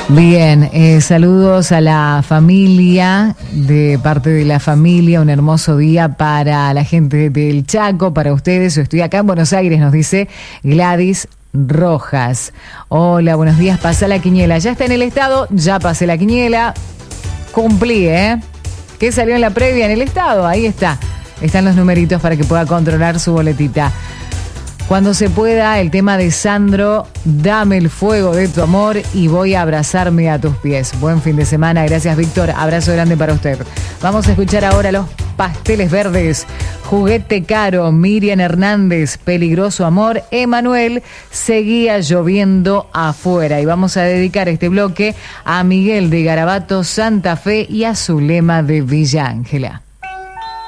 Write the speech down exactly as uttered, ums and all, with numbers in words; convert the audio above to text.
Bien, eh, saludos a la familia, de parte de la familia, un hermoso día para la gente del Chaco, para ustedes. Yo estoy acá en Buenos Aires, nos dice Gladys Rojas. Hola, buenos días, pasa la quiniela. Ya está en el estado, ya pasé la quiniela, cumplí, ¿eh? ¿Qué salió en la previa en el estado? Ahí está, están los numeritos para que pueda controlar su boletita. Cuando se pueda, el tema de Sandro, dame el fuego de tu amor y voy a abrazarme a tus pies. Buen fin de semana, gracias Víctor, abrazo grande para usted. Vamos a escuchar ahora los Pasteles Verdes, Juguete Caro, Miriam Hernández, Peligroso Amor, Emanuel, Seguía lloviendo afuera. Y vamos a dedicar este bloque a Miguel de Garabato, Santa Fe y a Zulema de Villa Ángela.